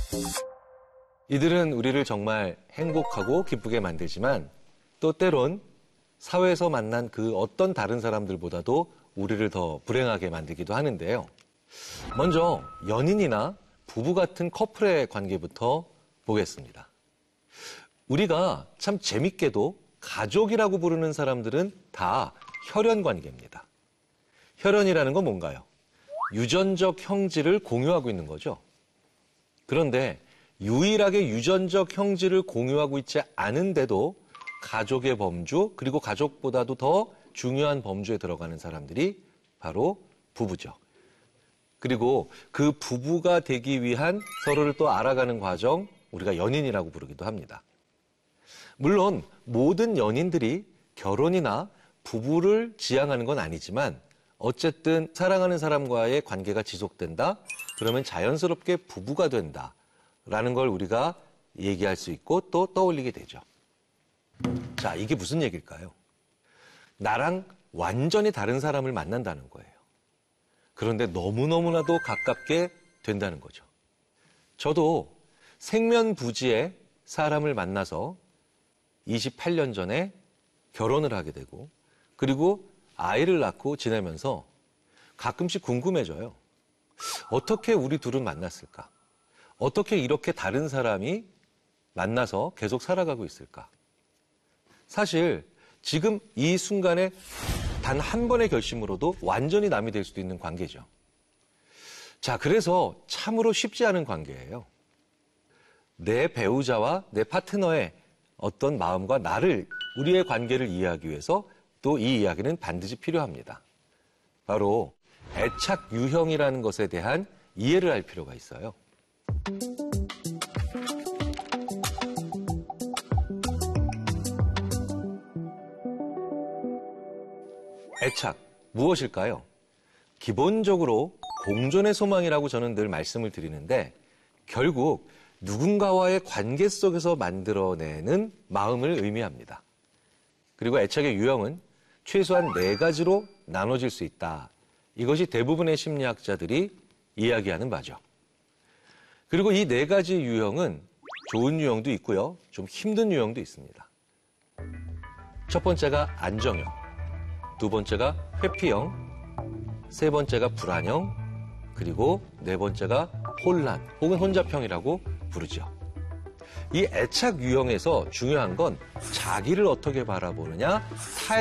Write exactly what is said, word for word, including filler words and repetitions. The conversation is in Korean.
이들은 우리를 정말 행복하고 기쁘게 만들지만 또 때론 사회에서 만난 그 어떤 다른 사람들보다도 우리를 더 불행하게 만들기도 하는데요. 먼저 연인이나 부부 같은 커플의 관계부터 보겠습니다. 우리가 참 재밌게도 가족이라고 부르는 사람들은 다 혈연 관계입니다. 혈연이라는 건 뭔가요? 유전적 형질을 공유하고 있는 거죠. 그런데 유일하게 유전적 형질을 공유하고 있지 않은데도 가족의 범주, 그리고 가족보다도 더 중요한 범주에 들어가는 사람들이 바로 부부죠. 그리고 그 부부가 되기 위한 서로를 또 알아가는 과정, 우리가 연인이라고 부르기도 합니다. 물론 모든 연인들이 결혼이나 부부를 지향하는 건 아니지만 어쨌든 사랑하는 사람과의 관계가 지속된다? 그러면 자연스럽게 부부가 된다라는 걸 우리가 얘기할 수 있고 또 떠올리게 되죠. 자, 이게 무슨 얘기일까요? 나랑 완전히 다른 사람을 만난다는 거예요. 그런데 너무너무나도 가깝게 된다는 거죠. 저도 생면부지에 사람을 만나서 이십팔 년 전에 결혼을 하게 되고 그리고 아이를 낳고 지내면서 가끔씩 궁금해져요. 어떻게 우리 둘은 만났을까? 어떻게 이렇게 다른 사람이 만나서 계속 살아가고 있을까? 사실 지금 이 순간에 단 한 번의 결심으로도 완전히 남이 될 수도 있는 관계죠. 자, 그래서 참으로 쉽지 않은 관계예요. 내 배우자와 내 파트너의 어떤 마음과 나를, 우리의 관계를 이해하기 위해서 또 이 이야기는 반드시 필요합니다. 바로 애착 유형이라는 것에 대한 이해를 할 필요가 있어요. 애착, 무엇일까요? 기본적으로 공존의 소망이라고 저는 늘 말씀을 드리는데 결국 누군가와의 관계 속에서 만들어내는 마음을 의미합니다. 그리고 애착의 유형은 최소한 네 가지로 나눠질 수 있다. 이것이 대부분의 심리학자들이 이야기하는 바죠. 그리고 이 네 가지 유형은 좋은 유형도 있고요. 좀 힘든 유형도 있습니다. 첫 번째가 안정형, 두 번째가 회피형, 세 번째가 불안형, 그리고 네 번째가 혼란 혹은 혼잡형이라고 부르죠. 이 애착 유형에서 중요한 건 자기를 어떻게 바라보느냐, 타의